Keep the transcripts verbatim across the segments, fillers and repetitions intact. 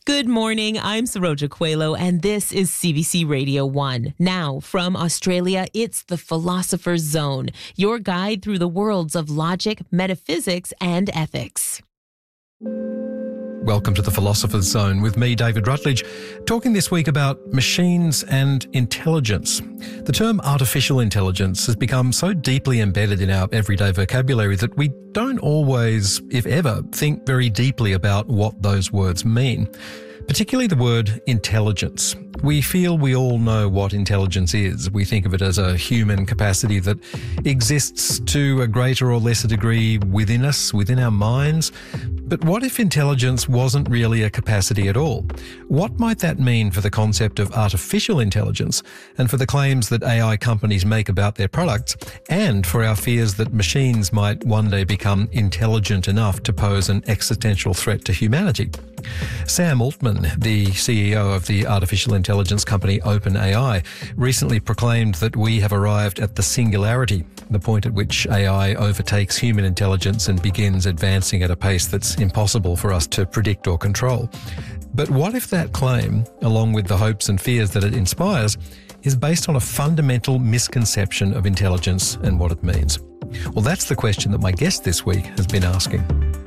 Good morning. I'm Saroja Coelho, and this is C B C Radio one. Now, from Australia, it's the Philosopher's Zone, your guide through the worlds of logic, metaphysics, and ethics. Welcome to the Philosopher's Zone with me, David Rutledge, talking this week about machines and intelligence. The term artificial intelligence has become so deeply embedded in our everyday vocabulary that we don't always, if ever, think very deeply about what those words mean. Particularly the word intelligence. We feel we all know what intelligence is. We think of it as a human capacity that exists to a greater or lesser degree within us, within our minds. But what if intelligence wasn't really a capacity at all? What might that mean for the concept of artificial intelligence and for the claims that A I companies make about their products, and for our fears that machines might one day become intelligent enough to pose an existential threat to humanity? Sam Altman, the C E O of the artificial intelligence company OpenAI, recently proclaimed that we have arrived at the singularity, the point at which A I overtakes human intelligence and begins advancing at a pace that's impossible for us to predict or control. But what if that claim, along with the hopes and fears that it inspires, is based on a fundamental misconception of intelligence and what it means? Well, that's the question that my guest this week has been asking.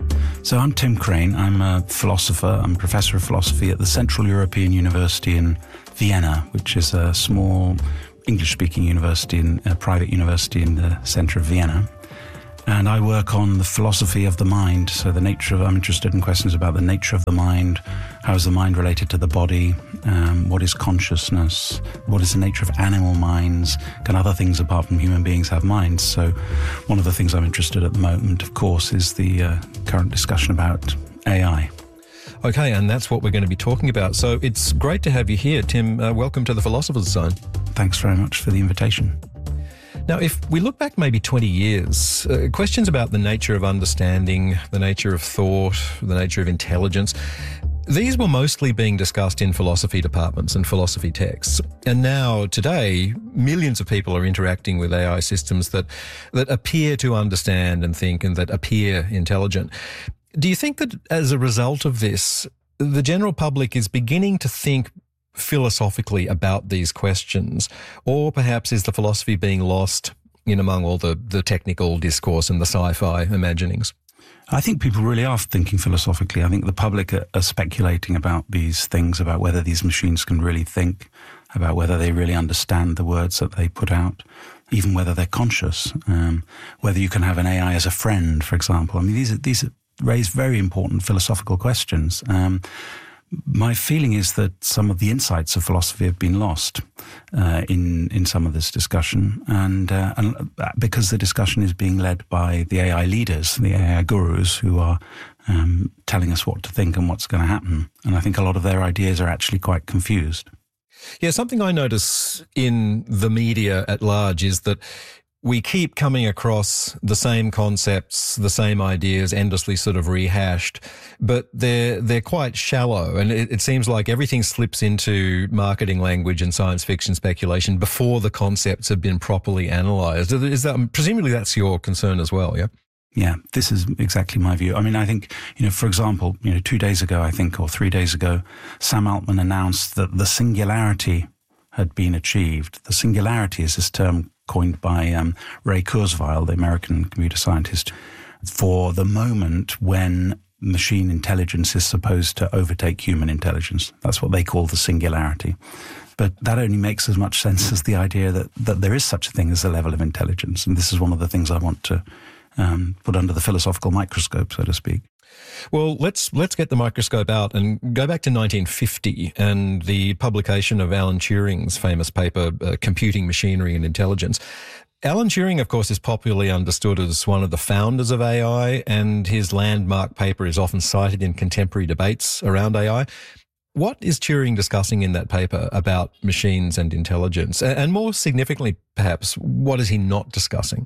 So I'm Tim Crane. I'm a philosopher. I'm a professor of philosophy at the Central European University in Vienna, which is a small English-speaking university, in, a private university in the centre of Vienna. And I work on the philosophy of the mind. So the nature of, I'm interested in questions about the nature of the mind. How is the mind related to the body? Um, what is consciousness? What is the nature of animal minds? Can other things apart from human beings have minds? So one of the things I'm interested in at the moment, of course, is the uh, current discussion about A I. Okay, and that's what we're going to be talking about. So it's great to have you here, Tim. Uh, welcome to the Philosopher's Zone. Thanks very much for the invitation. Now, if we look back maybe twenty years, uh, questions about the nature of understanding, the nature of thought, the nature of intelligence, these were mostly being discussed in philosophy departments and philosophy texts. And now, today, millions of people are interacting with A I systems that, that appear to understand and think and that appear intelligent. Do you think that as a result of this, the general public is beginning to think philosophically about these questions, or perhaps is the philosophy being lost in among all the, the technical discourse and the sci-fi imaginings? I think people really are thinking philosophically. I think the public are, are speculating about these things, about whether these machines can really think, about whether they really understand the words that they put out, even whether they're conscious, um, whether you can have an A I as a friend, for example. I mean, these are, these raise very important philosophical questions. Um, My feeling is that some of the insights of philosophy have been lost uh, in in some of this discussion, and, uh, and because the discussion is being led by the A I leaders, the A I gurus, who are um, telling us what to think and what's going to happen. And I think a lot of their ideas are actually quite confused. Yeah, something I notice in the media at large is that we keep coming across the same concepts, the same ideas, endlessly sort of rehashed, but they're they're quite shallow, and it, it seems like everything slips into marketing language and science fiction speculation before the concepts have been properly analysed. Is that, presumably that's your concern as well, yeah? Yeah, this is exactly my view. I mean, I think, you know, for example, you know, two days ago, I think, or three days ago, Sam Altman announced that the singularity had been achieved. The singularity is this term coined by um, Ray Kurzweil, the American computer scientist, for the moment when machine intelligence is supposed to overtake human intelligence. That's what they call the singularity. But that only makes as much sense as the idea that, that there is such a thing as a level of intelligence. And this is one of the things I want to um, put under the philosophical microscope, so to speak. Well, let's let's get the microscope out and go back to nineteen fifty and the publication of Alan Turing's famous paper, uh, Computing Machinery and Intelligence. Alan Turing, of course, is popularly understood as one of the founders of A I, and his landmark paper is often cited in contemporary debates around A I. What is Turing discussing in that paper about machines and intelligence? And more significantly, perhaps, what is he not discussing?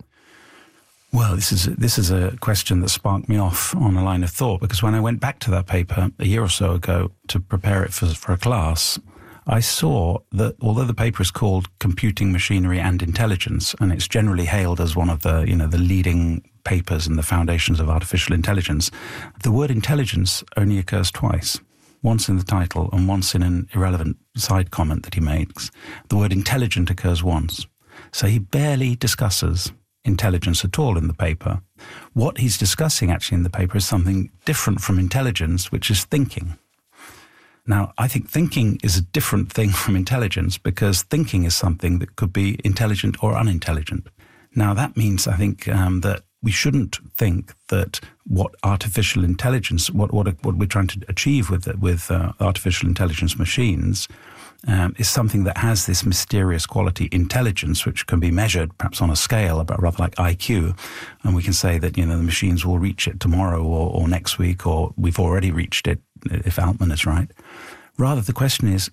Well, this is this is a question that sparked me off on a line of thought, because when I went back to that paper a year or so ago to prepare it for, for a class, I saw that although the paper is called Computing Machinery and Intelligence, and it's generally hailed as one of the, you know, the leading papers in the foundations of artificial intelligence, the word intelligence only occurs twice. once in the title and once in an irrelevant side comment that he makes. The word intelligent occurs once. So he barely discusses intelligence at all in the paper. What he's discussing actually in the paper is something different from intelligence, which is thinking. Now, I think thinking is a different thing from intelligence, because thinking is something that could be intelligent or unintelligent. Now, that means, I think, um, that we shouldn't think that what artificial intelligence, what what, what we're trying to achieve with with uh, artificial intelligence machines, um, is something that has this mysterious quality, intelligence, which can be measured perhaps on a scale, about rather like I Q, and we can say that, you know, the machines will reach it tomorrow or, or next week, or we've already reached it if Altman is right. Rather, the question is,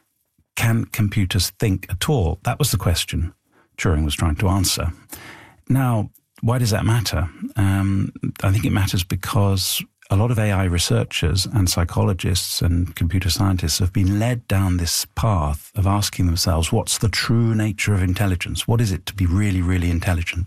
can computers think at all? That was the question Turing was trying to answer. Now, why does that matter? Um, I think it matters because a lot of A I researchers and psychologists and computer scientists have been led down this path of asking themselves, what's the true nature of intelligence? What is it to be really, really intelligent?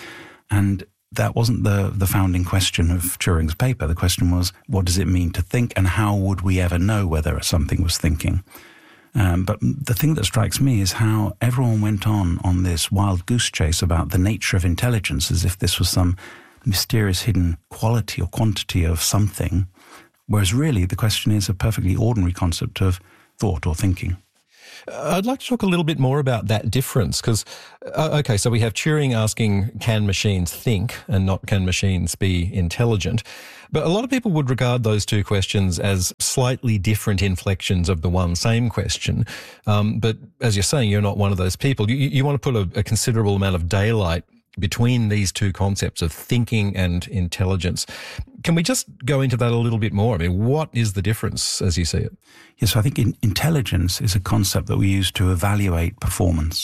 And that wasn't the, the founding question of Turing's paper. The question was, what does it mean to think, and how would we ever know whether something was thinking? Um, but the thing that strikes me is how everyone went on on this wild goose chase about the nature of intelligence, as if this was some mysterious hidden quality or quantity of something, whereas really the question is a perfectly ordinary concept of thought or thinking. I'd like to talk a little bit more about that difference, because, uh, okay, so we have Turing asking, can machines think, and not can machines be intelligent? But a lot of people would regard those two questions as slightly different inflections of the one same question. Um, but as you're saying, you're not one of those people. You, you want to put a, a considerable amount of daylight between these two concepts of thinking and intelligence. Can we just go into that a little bit more? I mean, what is the difference as you see it? Yes, I think in, intelligence is a concept that we use to evaluate performance.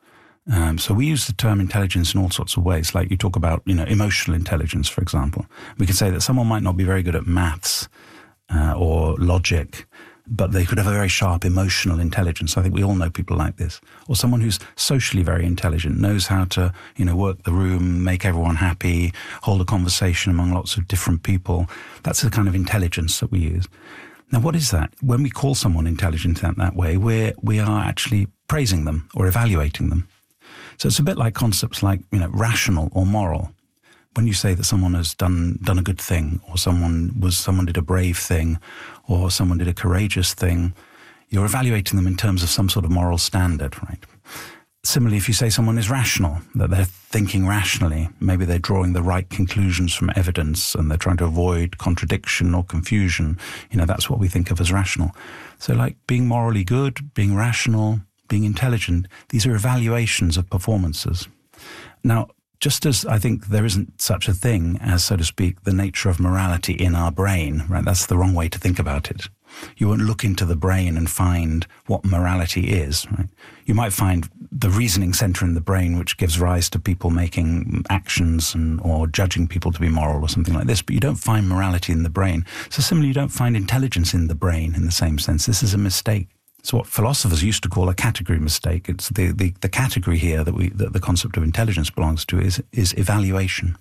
Um, so we use the term intelligence in all sorts of ways. Like you talk about, you know, emotional intelligence, for example. We can say that someone might not be very good at maths uh, or logic, but they could have a very sharp emotional intelligence. I think we all know people like this. Or someone who's socially very intelligent, knows how to, you know, work the room, make everyone happy, hold a conversation among lots of different people. That's the kind of intelligence that we use. Now, what is that? When we call someone intelligent in that way, we're, we are actually praising them or evaluating them. So it's a bit like concepts like, you know, rational or moral. When you say that someone has done done a good thing, or someone was someone did a brave thing, or someone did a courageous thing, you're evaluating them in terms of some sort of moral standard, right? Similarly, if you say someone is rational, that they're thinking rationally, maybe they're drawing the right conclusions from evidence and they're trying to avoid contradiction or confusion, you know, that's what we think of as rational. So like being morally good, being rational, being intelligent, these are evaluations of performances. Now, just as I think there isn't such a thing as, so to speak, the nature of morality in our brain, right? That's the wrong way to think about it. You won't look into the brain and find what morality is, right? You might find the reasoning center in the brain which gives rise to people making actions and or judging people to be moral or something like this, but you don't find morality in the brain. So similarly, you don't find intelligence in the brain in the same sense. This is a mistake. It's what philosophers used to call a category mistake. It's the, the, the category here that we that the concept of intelligence belongs to is is evaluation,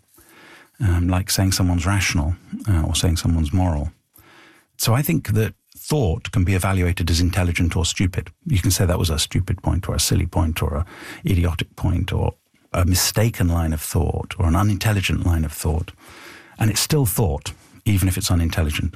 um, like saying someone's rational uh, or saying someone's moral. So I think that thought can be evaluated as intelligent or stupid. You can say that was a stupid point or a silly point or a idiotic point or a mistaken line of thought or an unintelligent line of thought, and it's still thought, even if it's unintelligent.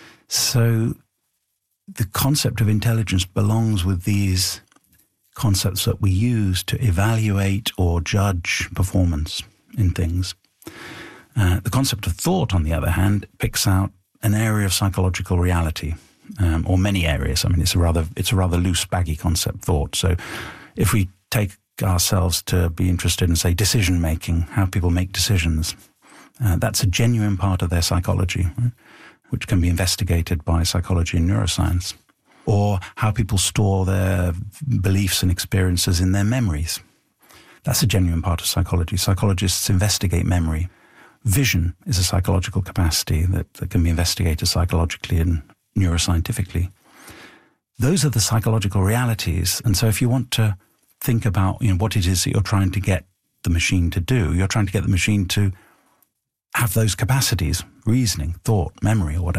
So the concept of intelligence belongs with these concepts that we use to evaluate or judge performance in things. Uh, the concept of thought, on the other hand, picks out an area of psychological reality, um, or many areas. I mean, it's a rather it's a rather loose, baggy concept, thought. So if we take ourselves to be interested in, say, decision making, how people make decisions, uh, that's a genuine part of their psychology, right? Which can be investigated by psychology and neuroscience, or how people store their beliefs and experiences in their memories. That's a genuine part of psychology. Psychologists investigate memory. Vision is a psychological capacity that, that can be investigated psychologically and neuroscientifically. Those are the psychological realities. And so if you want to think about, you know, what it is that you're trying to get the machine to do, you're trying to get the machine to have those capacities, reasoning, thought, memory, or whatever.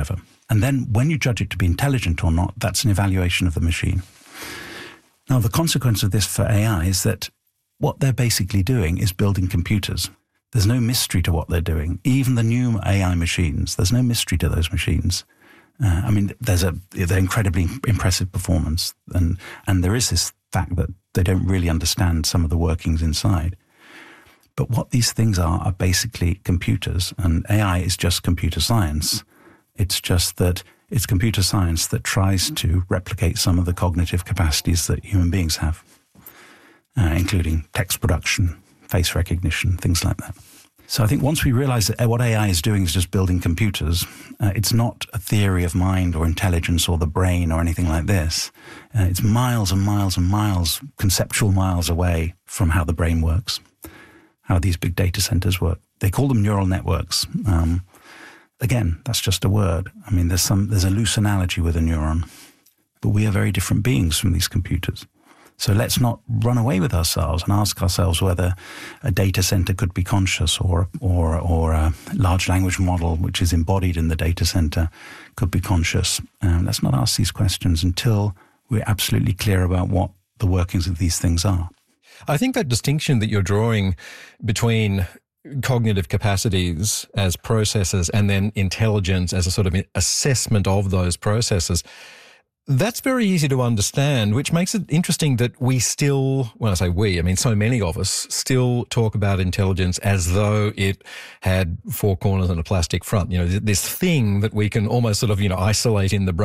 And then when you judge it to be intelligent or not, that's an evaluation of the machine. Now, the consequence of this for A I is that what they're basically doing is building computers. There's no mystery to what they're doing. Even the new A I machines, there's no mystery to those machines. Uh, I mean, there's a they're incredibly impressive performance, and and there is this fact that they don't really understand some of the workings inside. But what these things are are basically computers, and A I is just computer science. It's just that it's computer science that tries to replicate some of the cognitive capacities that human beings have, uh, including text production, face recognition, things like that. So I think once we realize that what A I is doing is just building computers, uh, it's not a theory of mind or intelligence or the brain or anything like this. Uh, it's miles and miles and miles, conceptual miles away from how the brain works, how these big data centers work. They call them neural networks. Um, again, that's just a word. I mean, there's some there's a loose analogy with a neuron, but we are very different beings from these computers. So let's not run away with ourselves and ask ourselves whether a data center could be conscious, or or or a large language model which is embodied in the data center could be conscious. Uh, let's not ask these questions until we're absolutely clear about what the workings of these things are. I think that distinction that you're drawing between cognitive capacities as processes and then intelligence as a sort of assessment of those processes, that's very easy to understand, which makes it interesting that we still, when I say we, I mean so many of us, still talk about intelligence as though it had four corners and a plastic front. You know, this thing that we can almost sort of, you know, isolate in the brain.